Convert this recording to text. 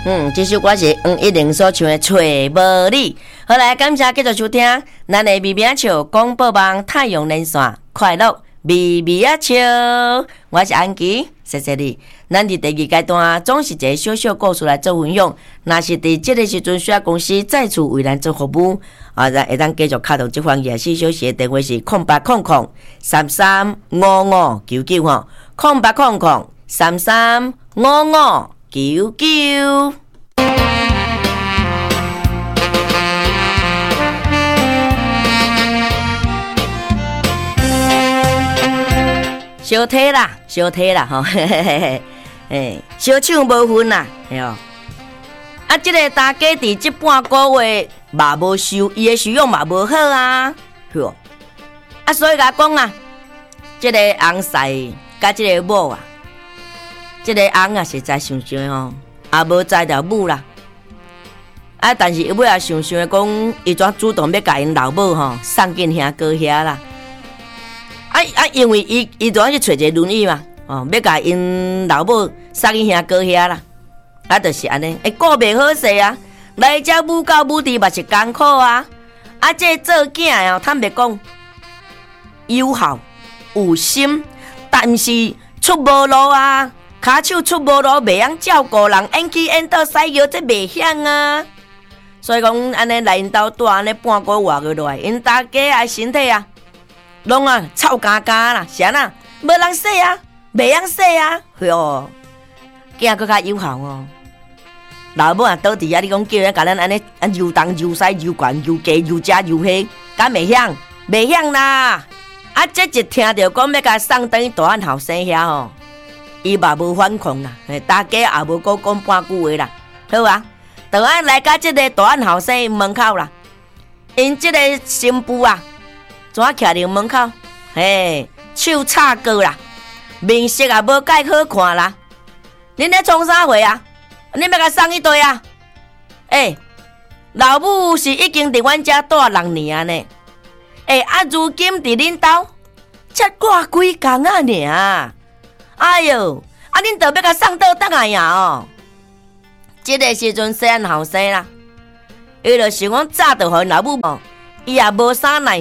这首歌是一零所唱的《找无你》。好来，感谢继续收听咱的微微仔笑广播网太阳连线，快乐微微仔笑。我是安琪，谢谢你。咱伫第二阶段总是一个小小故事来做分享。若是伫这个时阵需要公司再次为咱做服务，会当继续敲动这方24小时的电话是0800335599吼，0800335599。小体啦吼，小唱无分啦，嘿哦。这个大家伫这半个月嘛无收，伊的收入嘛无好啊，是哦。所以甲讲啊，这个翁婿甲这个某啊，这个翁啊实在想想吼，也无栽着母啦。但是伊尾也想想讲，伊怎主动要甲因老母吼送进兄哥遐啦。因为伊就要去找一个轮椅嘛，要甲因老母送去兄哥遐啦，就是安尼，顾袂好势啊，来遮母教母弟嘛是艰苦啊，这做囝哦，坦白讲，有孝有心，但是出无路啊，骹手出无路，袂晓照顾人，演去演到使摇，这袂响啊，所以讲安尼来因兜住安尼半个月落来，因大家的身体啊。拢臭嘎嘎啦，是安那无人洗啊，袂晓洗啊，哟，囝佫较有效哦。老母倒伫遐，你讲叫人甲咱安尼又东又西又悬又低又遮又黑，敢袂响？袂响啦！这一听着讲要甲送等于大汉后生遐吼，伊嘛无反抗啦，大家也无讲半句话啦，好啊，就来甲这个大汉后生门口啦，因这个新妇啊。怎徛伫门口？手插过啦，面色也无介好看啦。恁咧创啥货啊？恁要甲送去佗啊？老母是已经伫阮遮住6年呢。如今伫恁兜才挂几工啊尔？哎哟，恁着要甲送倒倒来呀哦！这个时阵细汉后生啦，伊就想讲早着互老母伊也无啥耐。